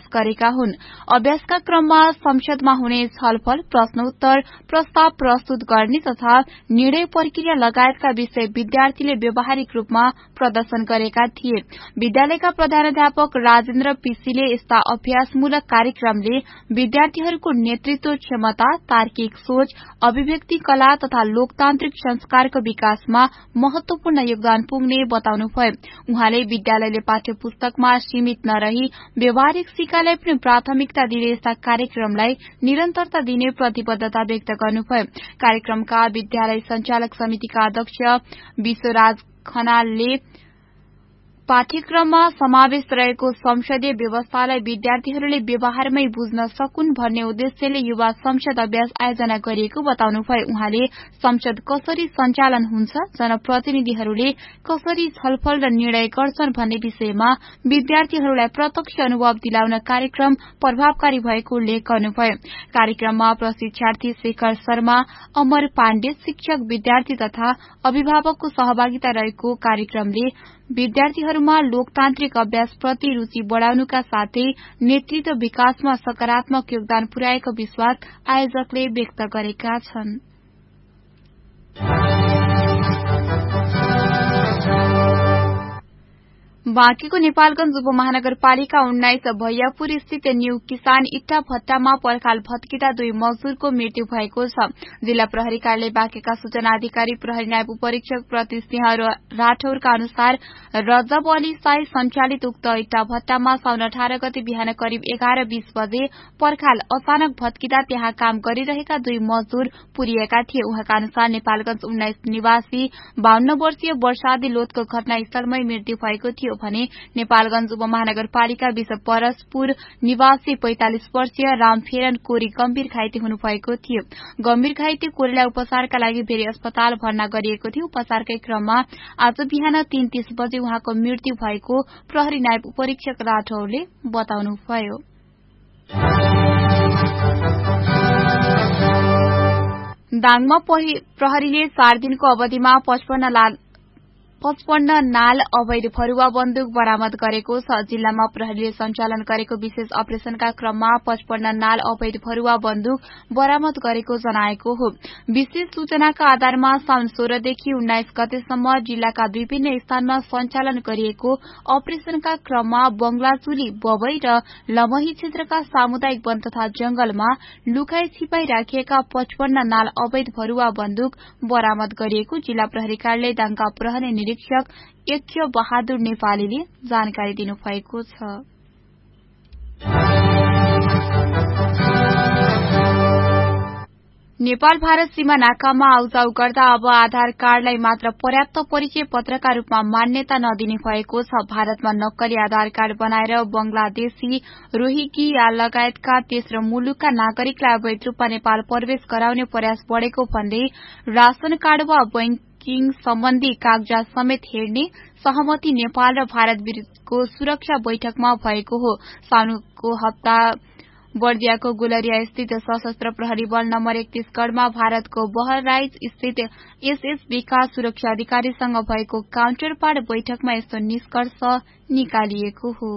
गरेका हुन्। अभ्यासका क्रममा संसदमा हुने छलफल, प्रश्नोत्तर, प्रस्ताव प्रस्तुत गर्ने तथा निर्णय प्रक्रिया लगायतका विषय विद्यार्थीले व्यावहारिक रूपमा प्रदर्शन गरेका थिए। विद्यालयका प्रधानाध्यापक राजेन्द्र पिसीले यस्ता अभ्यासमूलक कार्यक्रमले विद्यार्थीहरूको नेतृत्व क्षमता, तार्किक सोच, अभिव्यक्ति कला तथा लोकतान्त्रिक संस्कारको विकासमा महत्वपूर्ण योगदान पुग्ने बताउनुभयो। उहाँले विद्यालयले पाठ्यपुस्तकमा सीमित नरही व्यावहारिक सिकाइलाई पनि प्राथमिकता दिने यस्ता कार्यक्रमलाई निरन्तरता दिने प्रतिबद्धता व्यक्त गर्नुभयो। कार्यक्रमका विद्यालय संचालक समितिका अध्यक्ष विश्वराज खनालले पाठ्यक्रममा समावेश रहेको संसदीय व्यवस्थालाई विद्यार्थीहरूले व्यवहारमै बुझ्न सकुन् भन्ने उद्देश्यले युवा संसद अभ्यास आयोजना गरिएको बताउनुभयो। उहाँले संसद कसरी सञ्चालन हुन्छ, जनप्रतिनिधिहरूले कसरी छलफल र निर्णय गर्छन् भन्ने विषयमा विद्यार्थीहरूलाई प्रत्यक्ष अनुभव दिलाउन कार्यक्रम प्रभावकारी भएको उल्लेख गर्नुभयो। कार्यक्रममा प्रशिक्षार्थी शेखर शर्मा, अमर पाण्डे, शिक्षक, विद्यार्थी तथा अभिभावकको सहभागिता रहेको कार्यक्रमले विद्यार्थीहरूमा लोकतान्त्रिक अभ्यासप्रति रुचि बढ़ाउनुका साथै नेतृत्व विकासमा सकारात्मक योगदान पुर्याएको विश्वास आयोजकले व्यक्त गरेका छन्। बाँकेको नेपालगंज उपमहानगरपालिका 19 भैयापुर स्थित न्यू किसान इट्टा भट्टामा पर्खाल भत्किँदा 2 मजदूरको मृत्यु भएको छ। जिल्ला प्रहरी कार्यालय बाँकेका सूचना अधिकारी प्रहरी नायब उपरीक्षक प्रतिसिंह राठौरका अनुसार रजब अली साई सञ्चालित उक्त इट्टा भट्टामा साउन 18 गते बिहान करिब 11:20 बजे पर्खाल अचानक भत्किँदा त्यहाँ काम गरिरहेका 2 मजदूर पुरिएका थिए। उहाँका अनुसार नेपालगंज 19 निवासी 52 वर्षीय वर्षादी लोतको घटनास्थलमै मृत्यु भएको थियो भने नेपालगंज उपमहानगरपालिका 20 परसपुर निवासी 45 वर्षीय रामफेरन कोरी गम्भीर घाइते हुनुभएको थियो। गम्भीर घाइते कोरीलाई उपचारका लागि भेरी अस्पताल भर्ना गरिएको थियो। उपचारकै क्रममा आज बिहान 3:30 बजे उहाँको मृत्यु भएको प्रहरी नायब उपरीक्षक राठौरले बताउनुभयो। दाङमा प्रहरीले 4 दिनको अवधिमा 55 नाल अवैध फरुवा बन्दुक बरामद गरेको छ। जिल्लामा प्रहरीले सञ्चालन गरेको विशेष अपरेशनका क्रममा 55 नाल अवैध फरुवा बन्दुक बरामद गरेको जनाएको हो। विशेष सूचनाका आधारमा साउन 16 देखि 19 गतेसम्म जिल्लाका विभिन्न स्थानमा सञ्चालन गरिएको अपरेशनका क्रममा बंगलाचुली, बबई र लमही क्षेत्रका सामुदायिक वन तथा जंगलमा लुकाई छिपाई राखिएका 55 नाल अवैध फरुवा बन्दुक बरामद गरिएको जिल्ला प्रहरी कार्यालय दाङका प्रहरी निरीक्षक यज्ञ बहादुर नेपालीले जानकारी दिनुभएको छ। नेपाल भारत सीमा नाकामा आउजाउ गर्दा अब आधार कार्डलाई मात्र पर्याप्त परिचय पत्रका रूपमा मान्यता नदिने भएको छ। भारतमा नक्कली आधार कार्ड बनाएर बंगलादेशी, रोहिंग्या लगायतका तेस्रो मुलुकका नागरिकलाई अवैध रूपमा नेपाल प्रवेश गराउने प्रयास बढ़ेको भन्दै राशन कार्ड वा बैंकिङ सम्बन्धी कागजात समेत हेर्ने सहमति नेपाल र भारत बीचको सुरक्षा बैठकमा भएको हो। साउनको हप्ता बर्दियाको गुलरिया स्थित सशस्त्र प्रहरी बल नम्बर 31 गढ़मा भारतको बहराइच स्थित एसएसबीका सुरक्षा अधिकारीसँग भएको काउन्टरपार्ट बैठकमा यस्तो निष्कर्ष निकालिएको हो।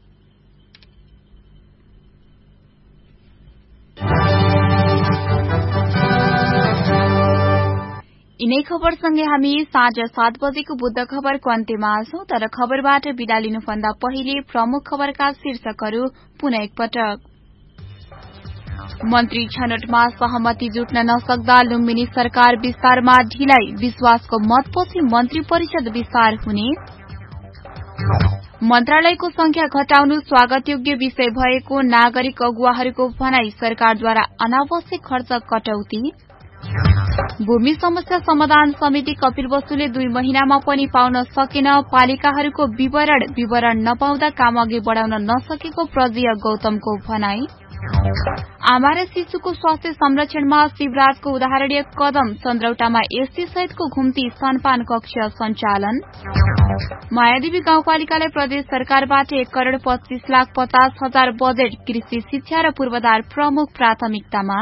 यिनै खबरसँगै हामी साँझ 7 बजेको बुद्ध खबरको अन्त्यमा छौं। तर खबरबाट बिदा लिनुभन्दा पहिले प्रमुख खबरका शीर्षकहरू पुनः एकपटक। मन्त्री छनौटमा सहमति जुट्न नसक्दा लुम्बिनी सरकार विस्तारमा ढिलाइ, विश्वासको मतपछि मन्त्री परिषद विस्तार हुने। मन्त्रालयको संख्या घटाउनु स्वागतयोग्य विषय भएको नागरिक अगुवाहरूको भनाई, सरकारद्वारा अनावश्यक खर्च कटौती। भूमि समस्या समाधान समिति कपिलवस्तुले 2 महिनामा पनि पाउन सकेन पालिकाहरूको विवरण नपाउँदा काम अघि बढ़ाउन नसकेको प्रज्ञ गौतमको भनाई। आमा र शिशुको स्वास्थ्य संरक्षणमा शिवराजको उदाहरणीय कदम, चन्द्रौटामा एसटी सहितको घुम्ती स्तनपान कक्ष सञ्चालन। मायादेवी गाउँपालिकालाई प्रदेश सरकारबाट 1,25,50,000 बजेट, कृषि शिक्षा र पूर्वाधार प्रमुख प्राथमिकतामा।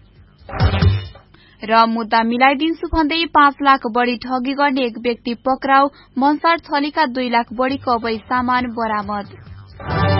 र मुद्दा मिलाइदिन्छु भन्दै 5 लाख बढ़ी ठगी गर्ने एक व्यक्ति पक्राउ, भन्सार थलीका 2 लाख बढ़ीको अवैध सामान बरामद।